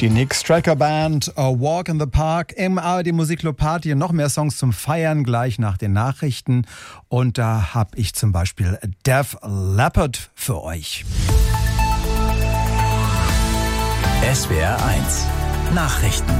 Die Nick Striker Band, A Walk in the Park im ARD Musikclub Party. Noch mehr Songs zum Feiern gleich nach den Nachrichten. Und da habe ich zum Beispiel Def Leppard für euch. SWR 1 Nachrichten.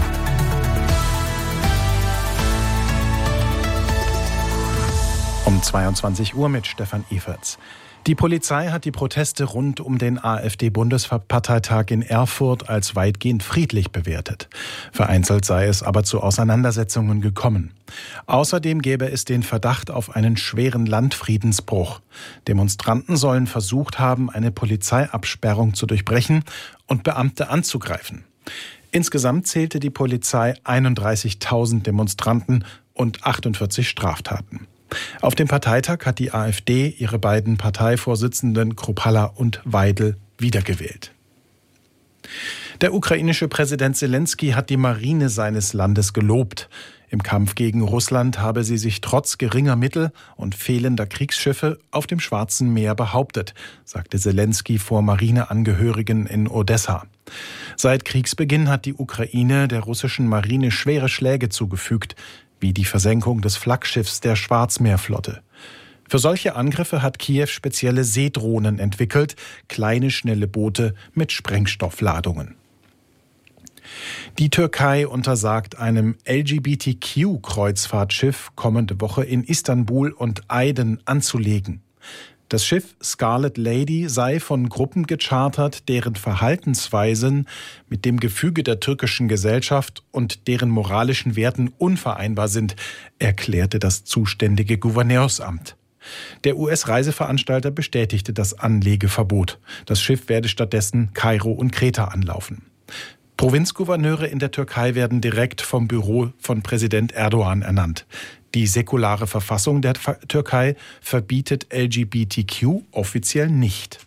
Um 22 Uhr mit Stefan Everts. Die Polizei hat die Proteste rund um den AfD-Bundesparteitag in Erfurt als weitgehend friedlich bewertet. Vereinzelt sei es aber zu Auseinandersetzungen gekommen. Außerdem gäbe es den Verdacht auf einen schweren Landfriedensbruch. Demonstranten sollen versucht haben, eine Polizeiabsperrung zu durchbrechen und Beamte anzugreifen. Insgesamt zählte die Polizei 31.000 Demonstranten und 48 Straftaten. Auf dem Parteitag hat die AfD ihre beiden Parteivorsitzenden Kruppalla und Weidel wiedergewählt. Der ukrainische Präsident Zelensky hat die Marine seines Landes gelobt. Im Kampf gegen Russland habe sie sich trotz geringer Mittel und fehlender Kriegsschiffe auf dem Schwarzen Meer behauptet, sagte Zelensky vor Marineangehörigen in Odessa. Seit Kriegsbeginn hat die Ukraine der russischen Marine schwere Schläge zugefügt, wie die Versenkung des Flaggschiffs der Schwarzmeerflotte. Für solche Angriffe hat Kiew spezielle Seedrohnen entwickelt, kleine, schnelle Boote mit Sprengstoffladungen. Die Türkei untersagt einem LGBTQ-Kreuzfahrtschiff kommende Woche in Istanbul und Aydın anzulegen. Das Schiff Scarlet Lady sei von Gruppen gechartert, deren Verhaltensweisen mit dem Gefüge der türkischen Gesellschaft und deren moralischen Werten unvereinbar sind, erklärte das zuständige Gouverneursamt. Der US-Reiseveranstalter bestätigte das Anlegeverbot. Das Schiff werde stattdessen Kairo und Kreta anlaufen. Provinzgouverneure in der Türkei werden direkt vom Büro von Präsident Erdogan ernannt. Die säkulare Verfassung der Türkei verbietet LGBTQ offiziell nicht.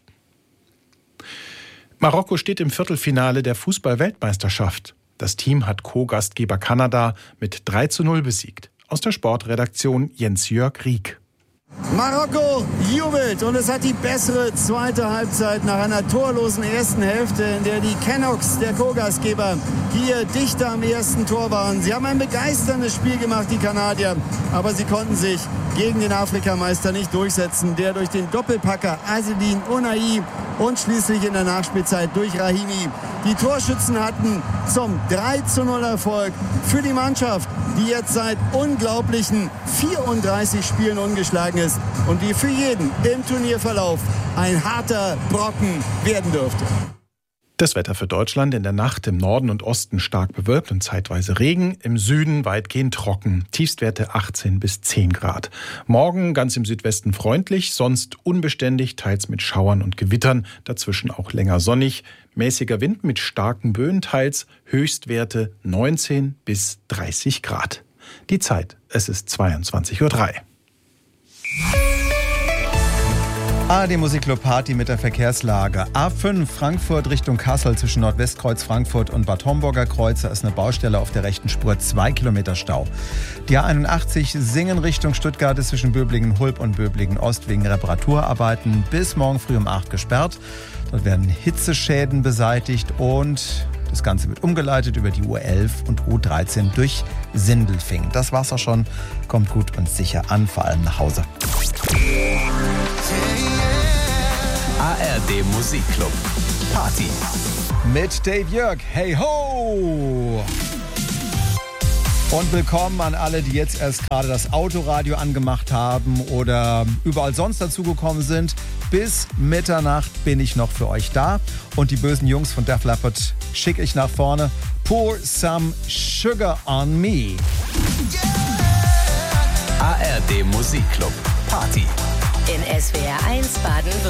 Marokko steht im Viertelfinale der Fußball-Weltmeisterschaft. Das Team hat Co-Gastgeber Kanada mit 3:0 besiegt. Aus der Sportredaktion Jens-Jörg Rieck. Marokko jubelt und es hat die bessere zweite Halbzeit nach einer torlosen ersten Hälfte, in der die Canucks, der Co-Gastgeber, hier dichter am ersten Tor waren. Sie haben ein begeisterndes Spiel gemacht, die Kanadier, aber sie konnten sich gegen den Afrikameister nicht durchsetzen, der durch den Doppelpacker Azzedine Ounahi und schließlich in der Nachspielzeit durch Rahimi die Torschützen hatten zum 3:0 Erfolg für die Mannschaft, die jetzt seit unglaublichen 34 Spielen ungeschlagen ist und die für jeden im Turnierverlauf ein harter Brocken werden dürfte. Das Wetter für Deutschland: in der Nacht im Norden und Osten stark bewölkt und zeitweise Regen, im Süden weitgehend trocken, Tiefstwerte 18 bis 10 Grad. Morgen ganz im Südwesten freundlich, sonst unbeständig, teils mit Schauern und Gewittern, dazwischen auch länger sonnig, mäßiger Wind mit starken Böen teils, Höchstwerte 19 bis 30 Grad. Die Zeit: es ist 22:03 Uhr. ARD Musikclub Party mit der Verkehrslage. A5 Frankfurt Richtung Kassel zwischen Nordwestkreuz Frankfurt und Bad Homburger Kreuz. Da ist eine Baustelle auf der rechten Spur, 2 Kilometer Stau. Die A81 Singen Richtung Stuttgart ist zwischen Böblingen-Hulb und Böblingen-Ost wegen Reparaturarbeiten bis morgen früh um 8 gesperrt. Dort werden Hitzeschäden beseitigt und das Ganze wird umgeleitet über die U11 und U13 durch Sindelfingen. Das war's auch schon. Kommt gut und sicher an, vor allem nach Hause. ARD Musikclub Party mit Dave Jörg. Hey ho! Und willkommen an alle, die jetzt erst gerade das Autoradio angemacht haben oder überall sonst dazugekommen sind. Bis Mitternacht bin ich noch für euch da. Und die bösen Jungs von Def Leppard schicke ich nach vorne. Pour some sugar on me. ARD Musikclub Party in SWR 1 Baden-Württemberg.